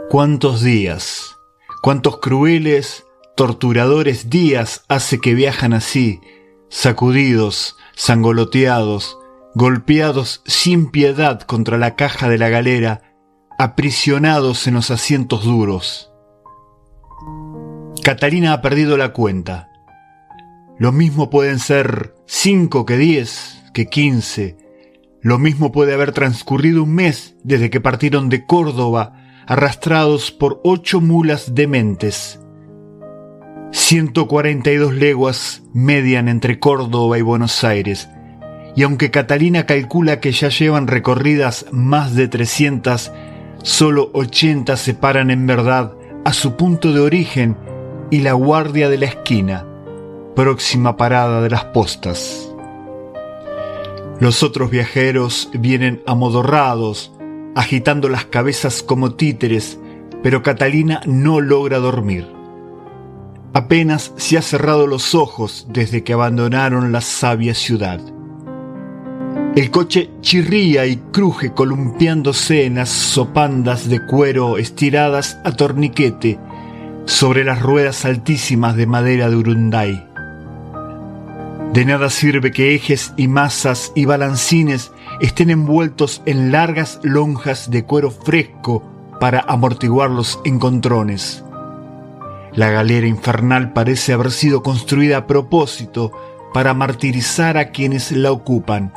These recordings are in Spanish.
¿Cuántos días, cuántos crueles, torturadores días hace que viajan así, sacudidos, sangoloteados, golpeados sin piedad contra la caja de la galera, aprisionados en los asientos duros? Catalina ha perdido la cuenta. Lo mismo pueden ser 5 que 10, que 15. Lo mismo puede haber transcurrido un mes desde que partieron de Córdoba, arrastrados por 8 mulas dementes. 142 leguas median entre Córdoba y Buenos Aires, y aunque Catalina calcula que ya llevan recorridas más de 300, solo 80 se paran en verdad a su punto de origen y la guardia de la esquina, próxima parada de las postas. Los otros viajeros vienen amodorrados, agitando las cabezas como títeres, pero Catalina no logra dormir. Apenas se ha cerrado los ojos desde que abandonaron la sabia ciudad. El coche chirría y cruje columpiándose en las sopandas de cuero estiradas a torniquete sobre las ruedas altísimas de madera de Urunday. De nada sirve que ejes y masas y balancines estén envueltos en largas lonjas de cuero fresco para amortiguar los encontrones. La galera infernal parece haber sido construida a propósito para martirizar a quienes la ocupan.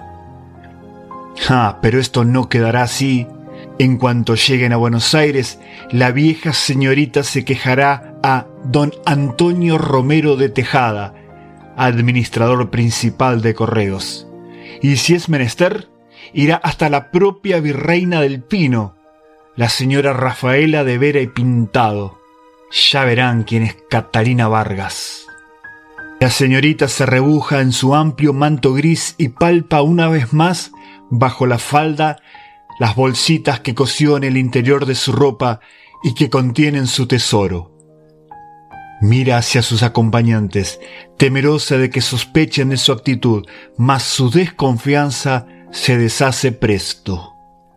Pero esto no quedará así. En cuanto lleguen a Buenos Aires, la vieja señorita se quejará a don Antonio Romero de Tejada, administrador principal de correos, y si es menester, irá hasta la propia virreina del Pino, la señora Rafaela de Vera y Pintado. Ya verán quién es Catalina Vargas. La señorita se rebuja en su amplio manto gris y palpa una vez más bajo la falda las bolsitas que cosió en el interior de su ropa y que contienen su tesoro. Mira hacia sus acompañantes, temerosa de que sospechen de su actitud, mas su desconfianza se deshace presto.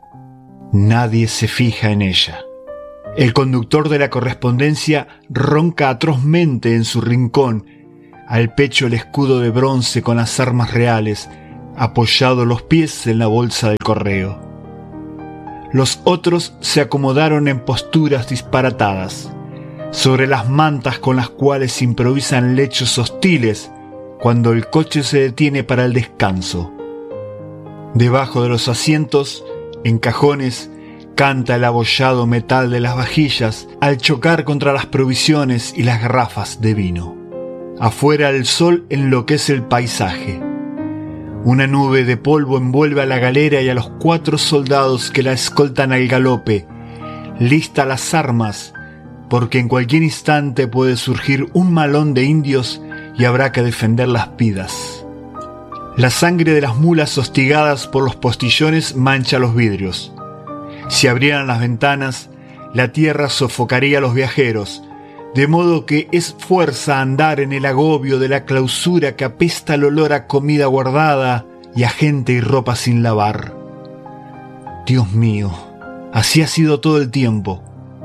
Nadie se fija en ella. El conductor de la correspondencia ronca atrozmente en su rincón, al pecho el escudo de bronce con las armas reales, apoyado los pies en la bolsa del correo. Los otros se acomodaron en posturas disparatadas, sobre las mantas con las cuales improvisan lechos hostiles cuando el coche se detiene para el descanso. Debajo de los asientos, en cajones, canta el abollado metal de las vajillas al chocar contra las provisiones y las garrafas de vino. Afuera el sol enloquece el paisaje. Una nube de polvo envuelve a la galera y a los 4 soldados que la escoltan al galope, lista las armas, porque en cualquier instante puede surgir un malón de indios y habrá que defender las vidas. La sangre de las mulas hostigadas por los postillones mancha los vidrios. Si abrieran las ventanas, la tierra sofocaría a los viajeros, de modo que es fuerza andar en el agobio de la clausura que apesta el olor a comida guardada y a gente y ropa sin lavar. Dios mío, así ha sido todo el tiempo,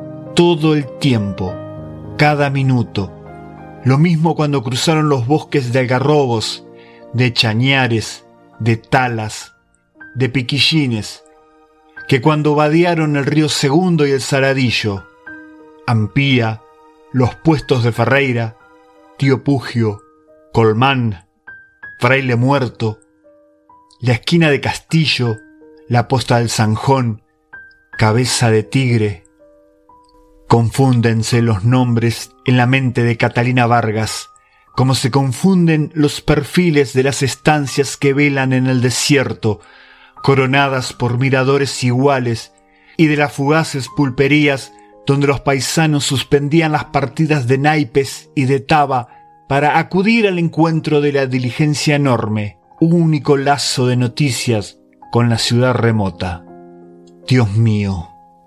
cada minuto. Lo mismo cuando cruzaron los bosques de algarrobos, de chañares, de talas, de piquillines, que cuando vadearon el río Segundo y el Saladillo, Ampía, los puestos de Ferreira, Tío Pugio, Colmán, Fraile Muerto, la esquina de Castillo, la posta del Zanjón, Cabeza de Tigre. Confúndense los nombres en la mente de Catalina Vargas, como se confunden los perfiles de las estancias que velan en el desierto, coronadas por miradores iguales, y de las fugaces pulperías donde los paisanos suspendían las partidas de naipes y de taba para acudir al encuentro de la diligencia enorme, único lazo de noticias con la ciudad remota. Dios mío,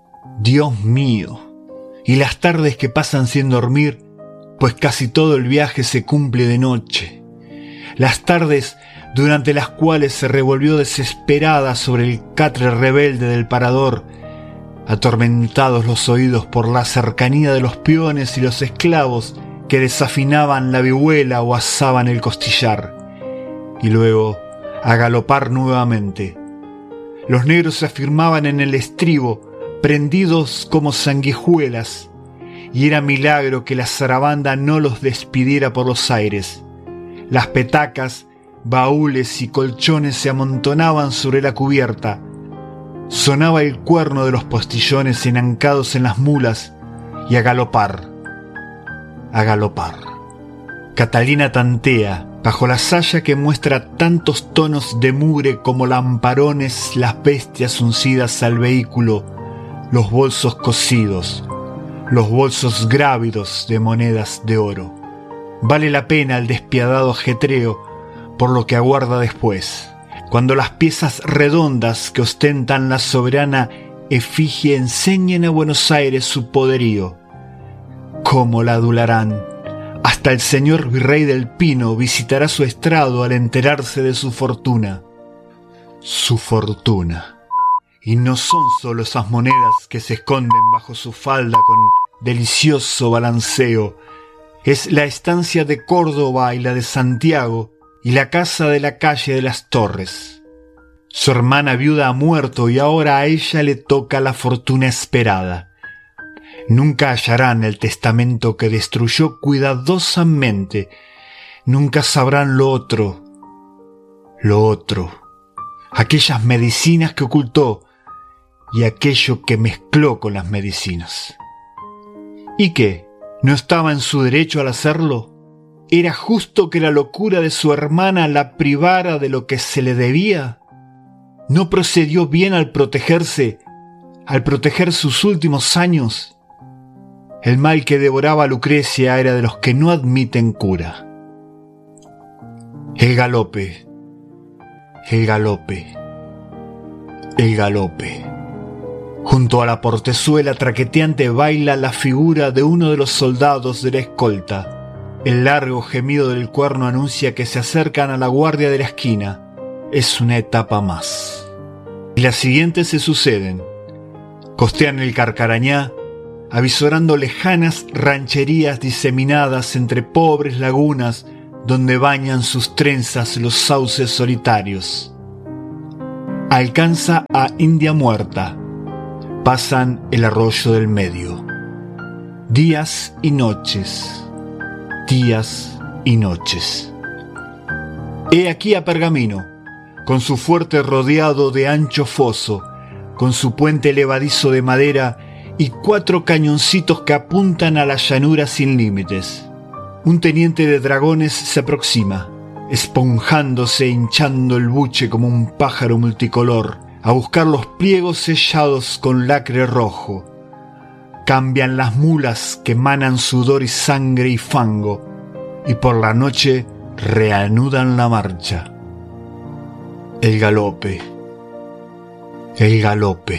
y las tardes que pasan sin dormir, pues casi todo el viaje se cumple de noche. Las tardes durante las cuales se revolvió desesperada sobre el catre rebelde del parador, atormentados los oídos por la cercanía de los peones y los esclavos que desafinaban la vihuela o asaban el costillar, y luego a galopar nuevamente. Los negros se afirmaban en el estribo, prendidos como sanguijuelas, y era milagro que la zarabanda no los despidiera por los aires. Las petacas, baúles y colchones se amontonaban sobre la cubierta. Sonaba el cuerno de los postillones enancados en las mulas, y a galopar, a galopar. Catalina tantea, bajo la saya que muestra tantos tonos de mugre como lamparones, las bestias uncidas al vehículo, los bolsos cosidos, los bolsos grávidos de monedas de oro. Vale la pena el despiadado ajetreo por lo que aguarda después, cuando las piezas redondas que ostentan la soberana efigie enseñen a Buenos Aires su poderío. ¿Cómo la adularán? Hasta el señor virrey del Pino visitará su estrado al enterarse de su fortuna. Su fortuna. Y no son solo esas monedas que se esconden bajo su falda con delicioso balanceo. Es la estancia de Córdoba y la de Santiago y la casa de la calle de las Torres. Su hermana viuda ha muerto y ahora a ella le toca la fortuna esperada. Nunca hallarán el testamento que destruyó cuidadosamente. Nunca sabrán lo otro. Aquellas medicinas que ocultó y aquello que mezcló con las medicinas. ¿Y qué? ¿No estaba en su derecho al hacerlo? ¿Era justo que la locura de su hermana la privara de lo que se le debía? ¿No procedió bien al protegerse, al proteger sus últimos años? El mal que devoraba a Lucrecia era de los que no admiten cura. El galope, el galope, el galope. Junto a la portezuela traqueteante baila la figura de uno de los soldados de la escolta. El largo gemido del cuerno anuncia que se acercan a la guardia de la esquina. Es una etapa más. Y las siguientes se suceden. Costean el Carcarañá, avisorando lejanas rancherías diseminadas entre pobres lagunas donde bañan sus trenzas los sauces solitarios. Alcanza a India Muerta. Pasan el arroyo del medio. Días y noches. Días y noches. He aquí a Pergamino, con su fuerte rodeado de ancho foso, con su puente levadizo de madera y 4 cañoncitos que apuntan a la llanura sin límites. Un teniente de dragones se aproxima, esponjándose e hinchando el buche como un pájaro multicolor, a buscar los pliegos sellados con lacre rojo. Cambian las mulas que manan sudor y sangre y fango, y por la noche reanudan la marcha. El galope, el galope,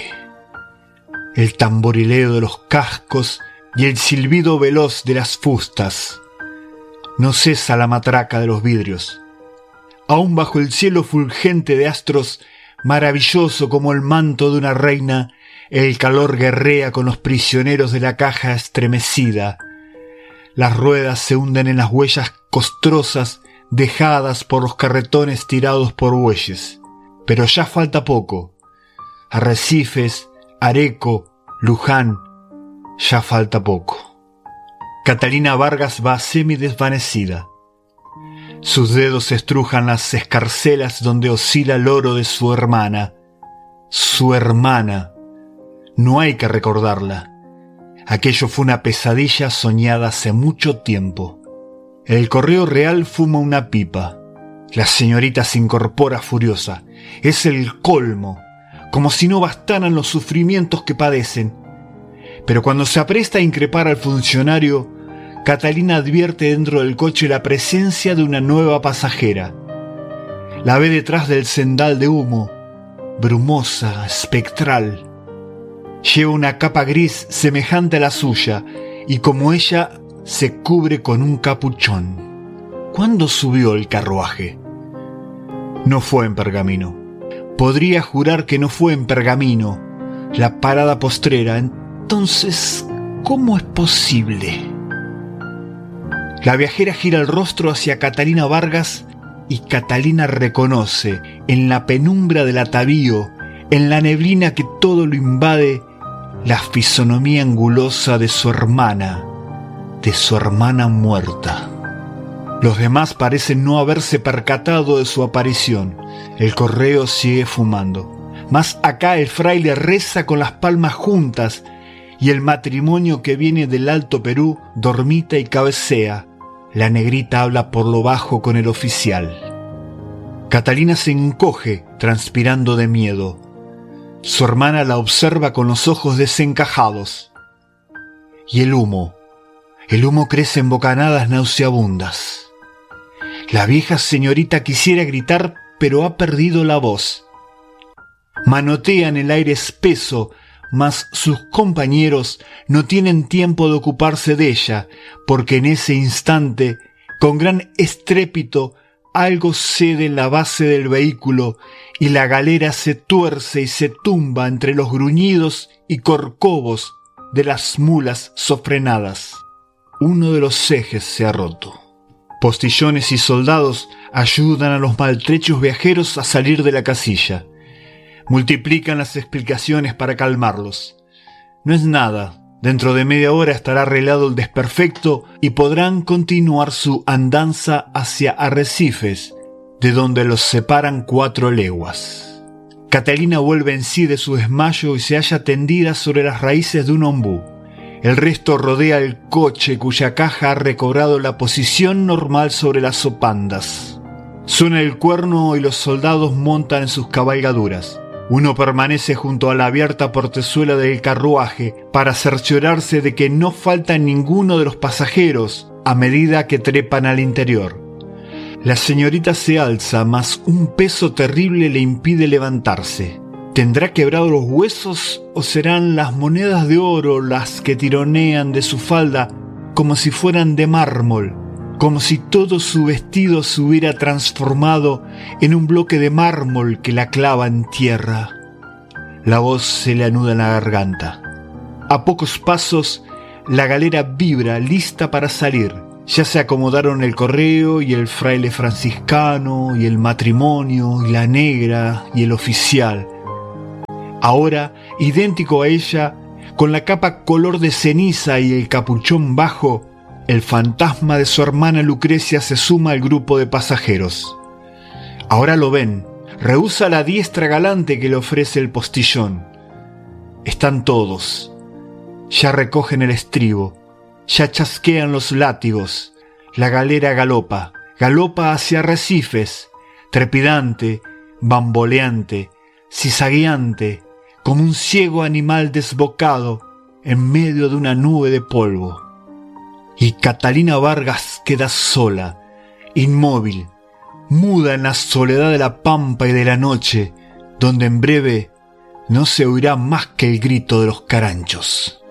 el tamborileo de los cascos y el silbido veloz de las fustas. No cesa la matraca de los vidrios. Aún bajo el cielo fulgente de astros, maravilloso como el manto de una reina, el calor guerrea con los prisioneros de la caja estremecida. Las ruedas se hunden en las huellas costrosas dejadas por los carretones tirados por bueyes. Pero ya falta poco. Arrecifes, Areco, Luján, ya falta poco. Catalina Vargas va semidesvanecida. Sus dedos estrujan las escarcelas donde oscila el oro de su hermana. Su hermana. No hay que recordarla. Aquello fue una pesadilla soñada hace mucho tiempo. El correo real fuma una pipa. La señorita se incorpora furiosa. Es el colmo, como si no bastaran los sufrimientos que padecen. Pero cuando se apresta a increpar al funcionario, Catalina advierte dentro del coche la presencia de una nueva pasajera. La ve detrás del cendal de humo, brumosa, espectral. Lleva una capa gris semejante a la suya y como ella se cubre con un capuchón. ¿Cuándo subió el carruaje? No fue en Pergamino. Podría jurar que no fue en Pergamino. la parada postrera. Entonces, ¿cómo es posible? La viajera gira el rostro hacia Catalina Vargas y Catalina reconoce, en la penumbra del atavío, en la neblina que todo lo invade, la fisonomía angulosa de su hermana muerta. Los demás parecen no haberse percatado de su aparición. El correo sigue fumando. Más acá el fraile reza con las palmas juntas y el matrimonio que viene del Alto Perú dormita y cabecea. La negrita habla por lo bajo con el oficial. Catalina se encoge, transpirando de miedo. Su hermana la observa con los ojos desencajados. Y el humo crece en bocanadas nauseabundas. La vieja señorita quisiera gritar, pero ha perdido la voz. Manotea en el aire espeso, mas sus compañeros no tienen tiempo de ocuparse de ella, porque en ese instante, con gran estrépito, algo cede en la base del vehículo y la galera se tuerce y se tumba entre los gruñidos y corcovos de las mulas sofrenadas. Uno de los ejes se ha roto. Postillones y soldados ayudan a los maltrechos viajeros a salir de la casilla. Multiplican las explicaciones para calmarlos. No es nada. Dentro de media hora estará arreglado el desperfecto y podrán continuar su andanza hacia Arrecifes, de donde los separan 4 leguas. Catalina vuelve en sí de su desmayo y se halla tendida sobre las raíces de un ombú. El resto rodea el coche cuya caja ha recobrado la posición normal sobre las sopandas. Suena el cuerno y los soldados montan en sus cabalgaduras. Uno permanece junto a la abierta portezuela del carruaje para cerciorarse de que no falta ninguno de los pasajeros a medida que trepan al interior. La señorita se alza, mas un peso terrible le impide levantarse. ¿Tendrá quebrados los huesos o serán las monedas de oro las que tironean de su falda como si fueran de mármol? Como si todo su vestido se hubiera transformado en un bloque de mármol que la clava en tierra. La voz se le anuda en la garganta. A pocos pasos, la galera vibra, lista para salir. Ya se acomodaron el correo y el fraile franciscano y el matrimonio y la negra y el oficial. Ahora, idéntico a ella, con la capa color de ceniza y el capuchón bajo, el fantasma de su hermana Lucrecia se suma al grupo de pasajeros. Ahora lo ven, rehúsa la diestra galante que le ofrece el postillón. Están todos. Ya recogen el estribo, ya chasquean los látigos. La galera galopa hacia Arrecifes, trepidante, bamboleante, zizagueante, como un ciego animal desbocado en medio de una nube de polvo. Y Catalina Vargas queda sola, inmóvil, muda en la soledad de la pampa y de la noche, donde en breve no se oirá más que el grito de los caranchos.